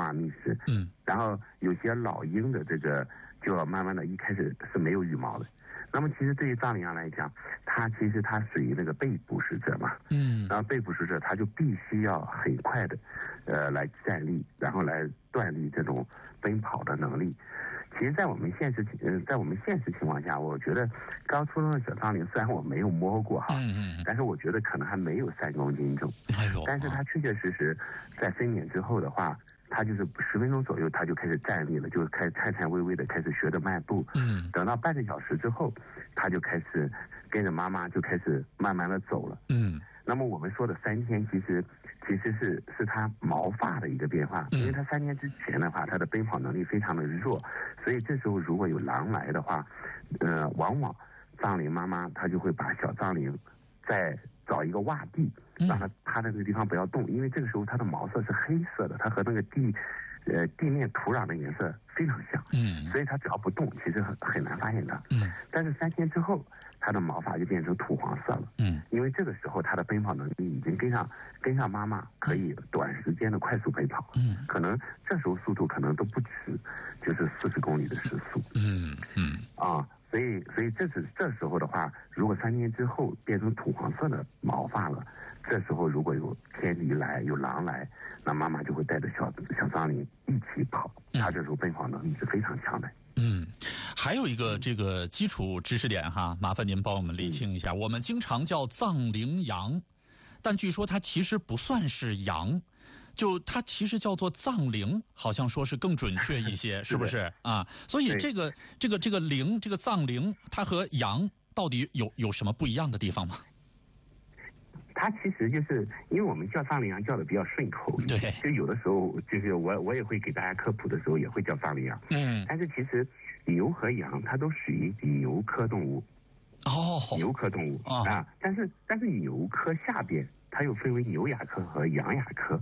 耳觅食。然后有些老鹰的这个就要慢慢的一开始是没有羽毛的。那么其实对于藏羚羊来讲，它其实它属于那个被捕食者嘛，然后被捕食者他就必须要很快的，来站立，然后来锻炼这种奔跑的能力。其实，在我们现实情况下，我觉得刚出生的小藏羚，虽然我没有摸过哈，但是我觉得可能还没有3公斤重，但是它确确实实在分娩之后的话，他就是10分钟左右，他就开始站立了，就开始颤颤巍巍的开始学着迈步。等到半个小时之后，他就开始跟着妈妈就开始慢慢的走了。那么我们说的3天，其实是他毛发的一个变化，因为他3天之前的话，他的奔跑能力非常的弱，所以这时候如果有狼来的话，往往藏羚妈妈她就会把小藏羚再找一个洼地，让它趴在这个地方不要动，因为这个时候它的毛色是黑色的，它和那个地面土壤的颜色非常像，所以它只要不动，其实很难发现它。但是3天之后，它的毛发就变成土黄色了，因为这个时候它的奔跑能力已经跟上妈妈，可以短时间的快速奔跑，可能这时候速度可能都不止就是40公里的时速，所以这时候的话，如果3天之后变成土黄色的毛发了，这时候如果有天敌来，有狼来，那妈妈就会带着小藏羚一起跑，它这时候奔跑能力是非常强的。 还有一个这个基础知识点哈，麻烦您帮我们厘清一下。我们经常叫藏羚羊，但据说它其实不算是羊，就它其实叫做藏羚，好像说是更准确一些，是不是啊？所以这个羚，这个藏羚，它和羊到底有什么不一样的地方吗？ 它其实就是因为我们叫藏羚羊叫的比较顺口， 对， 就有的时候就是我也会给大家科普的时候也会叫藏羚羊，但是其实牛和羊它都属于牛科动物，牛科动物啊，但是牛科下边它又分为牛亚科和羊亚科，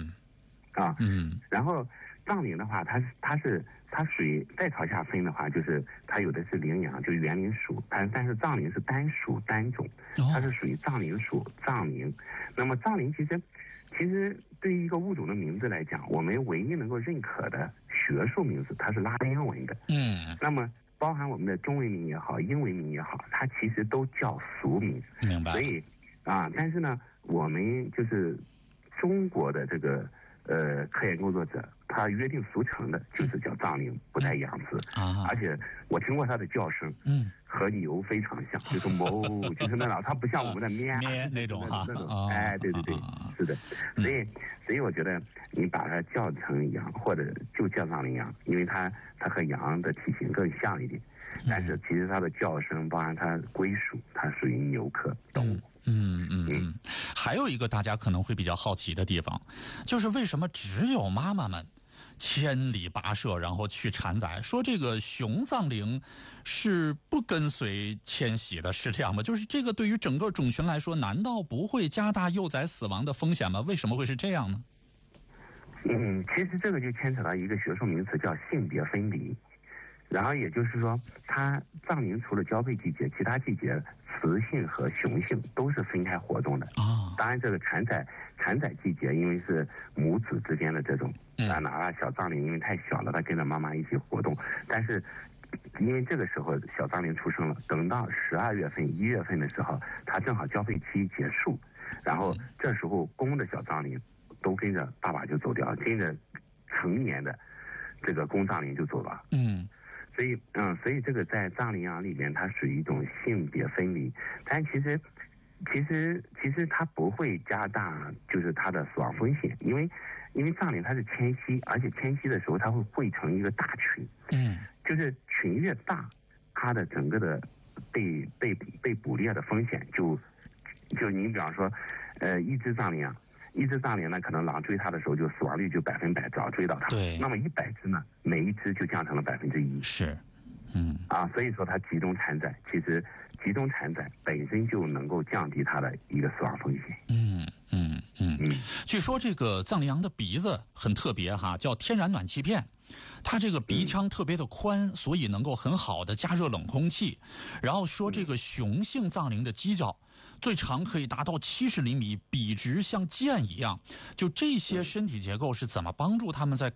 然后藏羚的话，它属于再朝下分的话，就是它有的是羚羊，就是园林属，但是藏羚是单属单种，它是属于藏羚属藏羚。那么藏羚其实对于一个物种的名字来讲，我们唯一能够认可的学术名字，它是拉丁文的。那么包含我们的中文名也好，英文名也好，它其实都叫俗名。 明白。 所以但是呢，我们就是中国的这个科研工作者，他约定俗成的就是叫藏羚，不带羊字而且我听过他的叫声，和牛非常像，就是哞，就是那种，它不像我们的咩那种哈， 对，是的，所以我觉得你把它叫成羊，或者就叫藏羚羊，因为它和羊的体型更像一点，但是其实它的叫声，包含它归属，它属于牛科动物。 还有一个大家可能会比较好奇的地方，就是为什么只有妈妈们千里跋涉然后去产崽？说这个雄藏羚是不跟随迁徙的，是这样吗？就是这个对于整个种群来说，难道不会加大幼崽死亡的风险吗？为什么会是这样呢？ 其实这个就牵扯到一个学术名词叫性别分离。然后也就是说，它藏羚除了交配季节，其他季节雌性和雄性都是分开活动的。当然这个产崽季节，因为是母子之间的这种哪怕小藏羚因为太小了，它跟着妈妈一起活动，但是因为这个时候小藏羚出生了，等到12月份、1月份的时候，它正好交配期结束，然后这时候公的小藏羚都跟着爸爸就走掉，跟着成年的这个公藏羚就走了。所以这个在藏羚羊里面，它属于一种性别分离，但其实它不会加大就是它的死亡风险，因为藏羚它是迁徙，而且迁徙的时候它会汇成一个大群，就是群越大，它的整个的被捕猎的风险就你比方说，一只藏羚呢，可能狼追它的时候，就死亡率就100%，只要追到它。对。那么100只呢，每一只就降成了1%。是。所以说它集中产崽，其实集中产崽本身就能够降低它的一个死亡风险。 据说这个藏羚羊的鼻子很特别哈，叫天然暖气片。它这个鼻腔特别的宽，所以能够很好的加热冷空气。然后说这个雄性藏羚的犄角最长可以达到70厘米，笔直像剑一样。就这些身体结构是怎么帮助它们在